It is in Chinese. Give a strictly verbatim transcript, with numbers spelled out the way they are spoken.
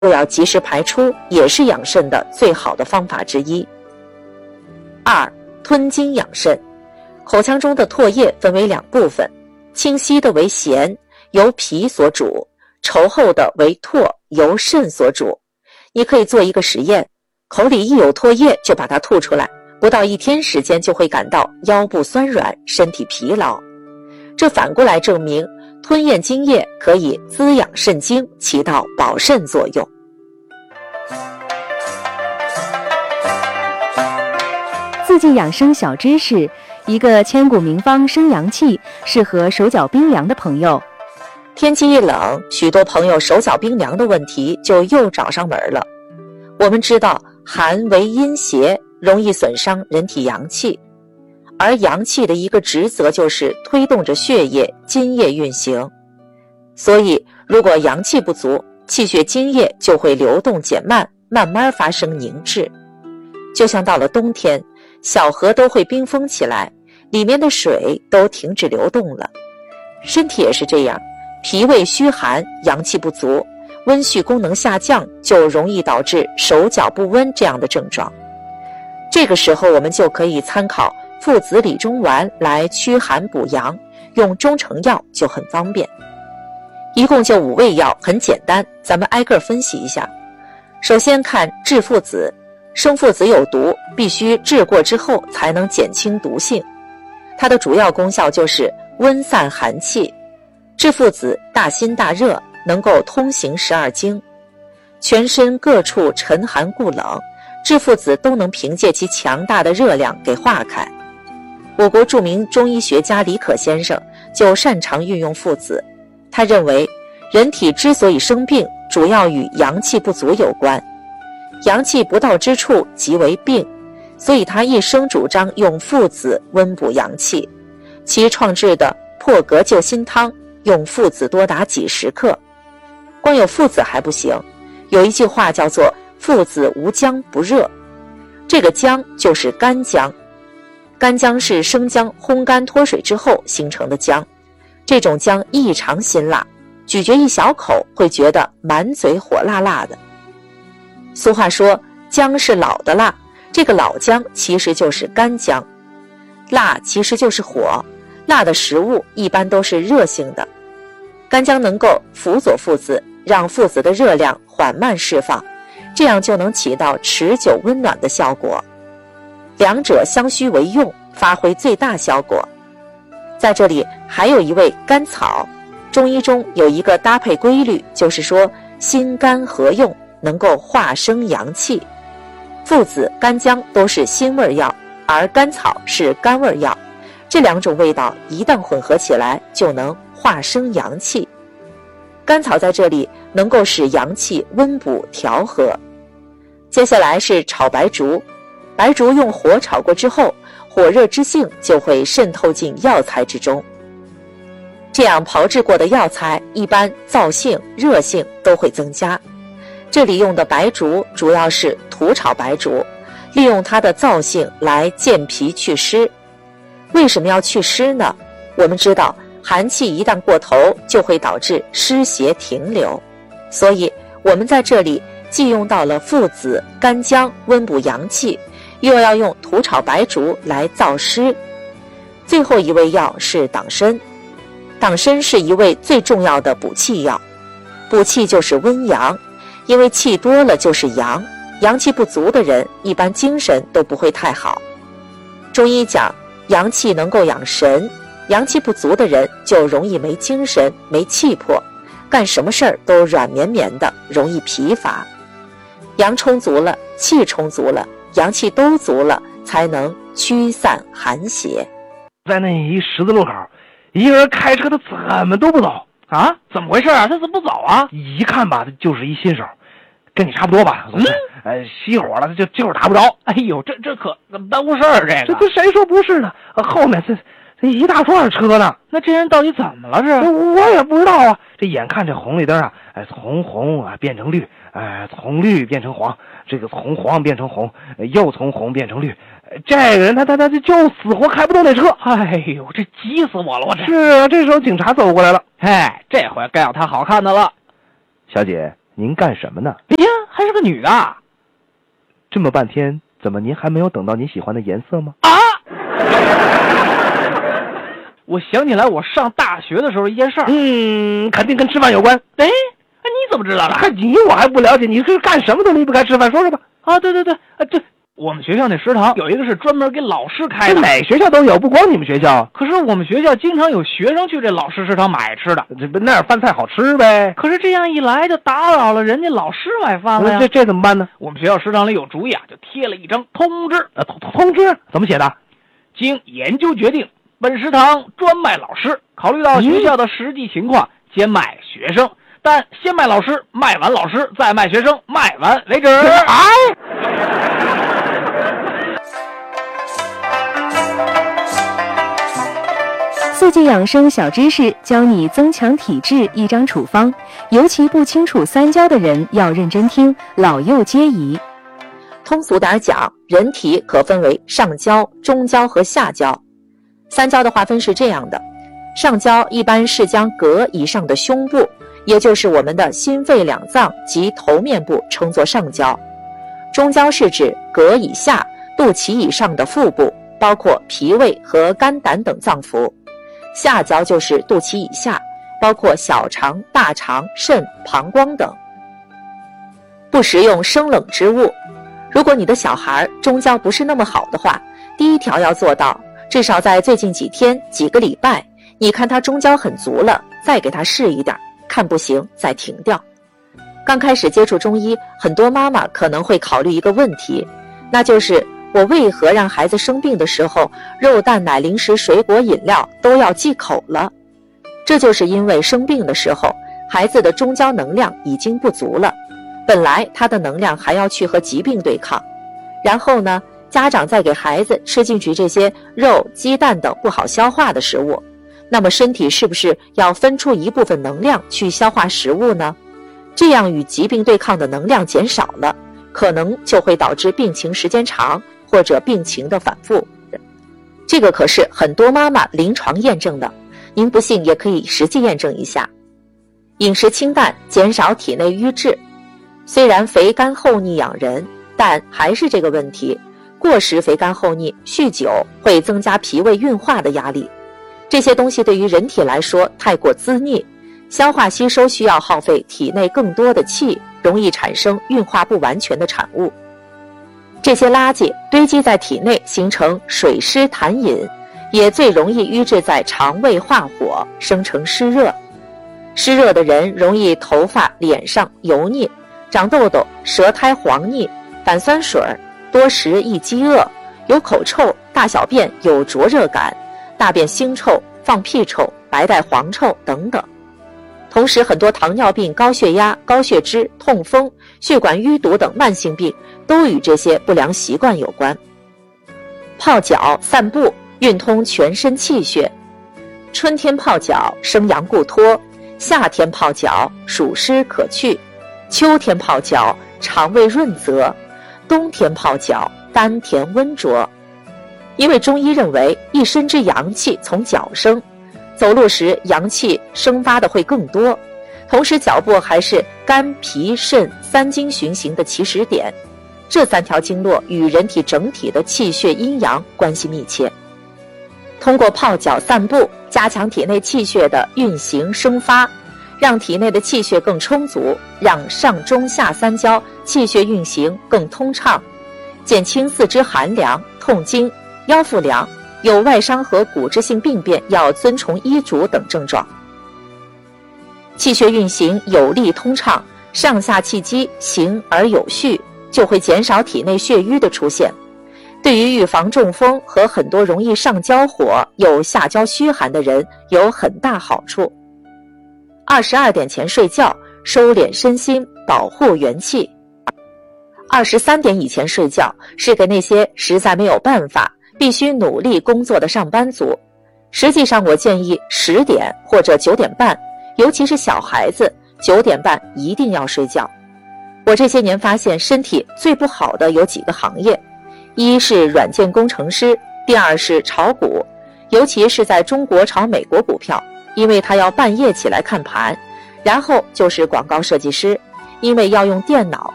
都要及时排出，也是养肾的最好的方法之一。二、吞津养肾。口腔中的唾液分为两部分，清晰的为涎，由脾所主；稠厚的为唾，由肾所主。你可以做一个实验，口里一有唾液就把它吐出来，不到一天时间就会感到腰部酸软，身体疲劳。这反过来证明吞咽津液可以滋养肾精，起到保肾作用。 四季养生小知识，一个千古名方生阳气，适合手脚冰凉的朋友。 天气一冷，许多朋友手脚冰凉的问题就又找上门了。我们知道寒为阴邪，容易损伤人体阳气，而阳气的一个职责就是推动着血液津液运行。所以如果阳气不足，气血津液就会流动减慢，慢慢发生凝滞。就像到了冬天，小河都会冰封起来，里面的水都停止流动了。身体也是这样，脾胃虚寒，阳气不足，温煦功能下降，就容易导致手脚不温这样的症状。这个时候我们就可以参考附子理中丸来驱寒补阳，用中成药就很方便。一共就五味药，很简单，咱们挨个分析一下。首先看炙附子，生附子有毒，必须炙过之后才能减轻毒性。它的主要功效就是温散寒气。炙附子大辛大热，能够通行十二经，全身各处沉寒固冷，炙附子都能凭借其强大的热量给化开。我国著名中医学家李可先生就擅长运用附子，他认为人体之所以生病，主要与阳气不足有关，阳气不到之处即为病，所以他一生主张用附子温补阳气。其创制的破格救心汤用附子多达几十克。光有附子还不行，有一句话叫做附子无姜不热，这个姜就是干姜。干姜是生姜烘干脱水之后形成的姜，这种姜异常辛辣，咀嚼一小口会觉得满嘴火辣辣的。俗话说姜是老的辣，这个老姜其实就是干姜。辣其实就是火，辣的食物一般都是热性的，干姜能够辅佐附子，让附子的热量缓慢释放，这样就能起到持久温暖的效果。两者相须为用，发挥最大效果。在这里还有一味甘草，中医中有一个搭配规律，就是说辛甘合用，能够化生阳气。附子、干姜都是辛味药，而甘草是甘味药，这两种味道一旦混合起来，就能化生阳气。甘草在这里能够使阳气温补调和。接下来是炒白术，白术用火炒过之后，火热之性就会渗透进药材之中，这样炮制过的药材一般燥性、热性都会增加。这里用的白术主要是土炒白术，利用它的燥性来健脾祛湿。为什么要祛湿呢？我们知道寒气一旦过头，就会导致湿邪停留，所以我们在这里既用到了附子、干姜温补阳气，又要用土炒白术来燥湿。最后一味药是党参，党参是一味最重要的补气药，补气就是温阳，因为气多了就是阳，阳气不足的人一般精神都不会太好。中医讲阳气能够养神，阳气不足的人就容易没精神、没气魄，干什么事儿都软绵绵的，容易疲乏。阳充足了，气充足了，阳气都足了，才能驱散寒邪。 在那一十字路口，一个人开车他怎么都不走啊？怎么回事啊？他怎么不走啊？ 一看吧，他就是一新手，跟你差不多吧。 嗯， 呃，熄火了，他就就是打不着。 哎呦，这这可耽误事儿，这个。 这这谁说不是呢？后面这这一大串车呢。 那这人到底怎么了？是？ 我也不知道啊。这眼看这红绿灯啊，哎，从红啊变成绿，哎，从绿变成黄，这个从黄变成红，又从红变成绿。这个人他他他就死活开不动那车。 哎呦，这急死我了！我这是啊，这时候警察走过来了。 哎，这回该有他好看的了。 小姐， 您干什么呢？ 哎呀，还是个女的。 这么半天，怎么您还没有等到您喜欢的颜色吗？ 啊！我想起来我上大学的时候一件事儿。 嗯，肯定跟吃饭有关。 哎，你怎么知道的？ 你我还不了解，你是干什么都离不开吃饭，说说吧。 啊，对对对，啊对，我们学校那食堂有一个是专门给老师开的。 每学校都有，不光你们学校。 可是我们学校经常有学生去这老师食堂买吃的， 这不那儿饭菜好吃呗。 可是这样一来就打扰了人家老师买饭了呀。 这这怎么办呢？ 我们学校食堂里有主意啊，就贴了一张通知。 呃，通通知怎么写的？ 经研究决定，本食堂专卖老师，考虑到学校的实际情况，先卖学生，但先卖老师，卖完老师再卖学生，卖完为止。 哎， 四季养生小知识，教你增强体质一张处方。尤其不清楚三焦的人要认真听，老幼皆宜。 通俗点讲，人体可分为上焦、中焦和下焦。三焦的划分是这样的：上焦一般是将膈以上的胸部，也就是我们的心肺两脏及头面部称作上焦；中焦是指膈以下、肚脐以上的腹部，包括脾胃和肝胆等脏腑；下焦就是肚脐以下，包括小肠、大肠、肾、膀胱等。不食用生冷之物。如果你的小孩中焦不是那么好的话，第一条要做到，至少在最近几天、几个礼拜，你看他中焦很足了，再给他试一点，看不行再停掉。刚开始接触中医，很多妈妈可能会考虑一个问题，那就是我为何让孩子生病的时候，肉蛋奶零食水果饮料都要忌口了？这就是因为生病的时候，孩子的中焦能量已经不足了，本来他的能量还要去和疾病对抗，然后呢，家长再给孩子吃进去这些肉、鸡蛋等不好消化的食物，那么身体是不是要分出一部分能量去消化食物呢？这样与疾病对抗的能量减少了，可能就会导致病情时间长，或者病情的反复。这个可是很多妈妈临床验证的，您不信也可以实际验证一下。饮食清淡，减少体内瘀滞。虽然肥甘厚腻养人，但还是这个问题，过食肥甘厚腻，酗酒会增加脾胃运化的压力。这些东西对于人体来说太过滋腻，消化吸收需要耗费体内更多的气，容易产生运化不完全的产物。这些垃圾堆积在体内，形成水湿痰饮，也最容易瘀滞在肠胃化火，生成湿热。湿热的人容易头发、脸上油腻，长痘痘，舌苔黄腻，反酸水，多食易饥饿，有口臭，大小便有灼热感，大便腥臭，放屁臭，白带黄臭等等。同时，很多糖尿病、高血压、高血脂、痛风、血管淤堵等慢性病都与这些不良习惯有关。泡脚、散步运通全身气血。春天泡脚，生阳固脱；夏天泡脚，暑湿可去；秋天泡脚，肠胃润泽；冬天泡脚，丹田温灼。因为中医认为，一身之阳气从脚生，走路时阳气生发的会更多，同时脚部还是肝脾肾三经循行的起始点，这三条经络与人体整体的气血阴阳关系密切。通过泡脚散步，加强体内气血的运行生发，让体内的气血更充足，让上中下三焦气血运行更通畅，减轻四肢寒凉、痛经、腰腹凉，有外伤和骨质性病变要遵从医嘱等症状。气血运行有力通畅，上下气机行而有序，就会减少体内血瘀的出现，对于预防中风和很多容易上焦火有下焦虚寒的人有很大好处。二十二点前睡觉，收敛身心，保护元气。二十三点以前睡觉，是给那些实在没有办法必须努力工作的上班族。实际上我建议十点或者九点半，尤其是小孩子，九点半一定要睡觉。我这些年发现身体最不好的有几个行业，一是软件工程师，第二是炒股，尤其是在中国炒美国股票，因为他要半夜起来看盘，然后就是广告设计师， 因为要用电脑